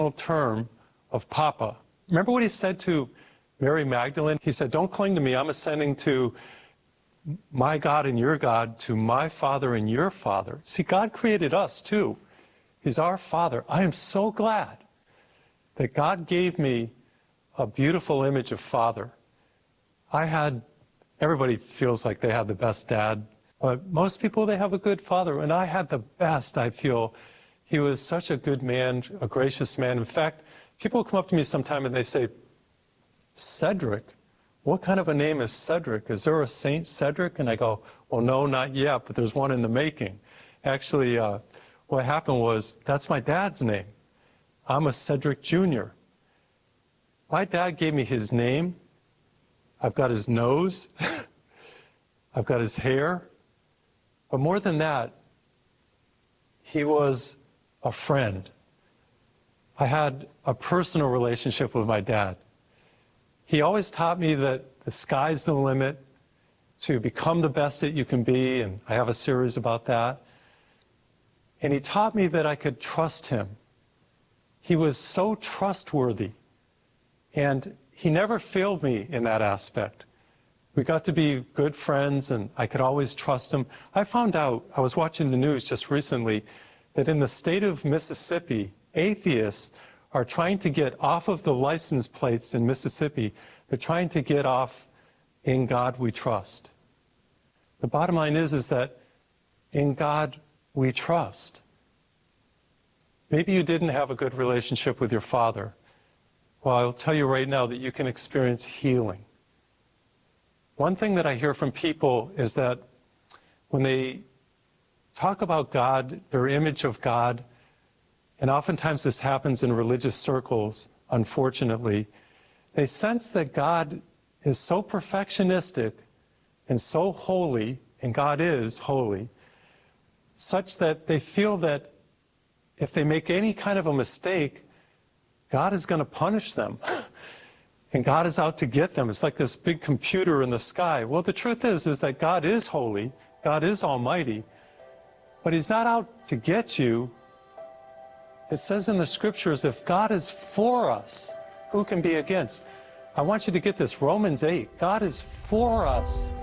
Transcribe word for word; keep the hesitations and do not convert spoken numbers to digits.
term of Papa. Remember what he said to Mary Magdalene? He said, don't cling to me, I'm ascending to my God and your God, to my Father and your Father. See, God created us too. He's our Father. I am so glad that God gave me a beautiful image of Father. I had, everybody feels like they have the best dad, but most people, they have a good father, and I had the best, I feel. He was such a good man, a gracious man. In fact, people come up to me sometime and they say, Cedric, what kind of a name is Cedric? Is there a Saint Cedric? And I go, well, no, not yet, but there's one in the making. Actually, uh, what happened was, that's my dad's name. I'm a Cedric Junior My dad gave me his name. I've got his nose. I've got his hair. But more than that, he was a friend. I had a personal relationship with my dad. He always taught me that the sky's the limit, to become the best that you can be, and I have a series about that. And he taught me that I could trust him. He was so trustworthy, and he never failed me in that aspect. We got to be good friends, and I could always trust him. I found out, I was watching the news just recently, that in the state of Mississippi, atheists are trying to get off of the license plates in Mississippi. They're trying to get off "In God We Trust." The bottom line is, is that in God we trust. Maybe you didn't have a good relationship with your father. Well, I'll tell you right now that you can experience healing. One thing that I hear from people is that when they talk about God, their image of God, and oftentimes this happens in religious circles, unfortunately, they sense that God is so perfectionistic and so holy, and God is holy, such that they feel that if they make any kind of a mistake, God is going to punish them. And God is out to get them. It's like this big computer in the sky. Well, the truth is, is that God is holy, God is almighty, but he's not out to get you. It says in the scriptures, if God is for us, who can be against? I want you to get this, Romans eight, God is for us.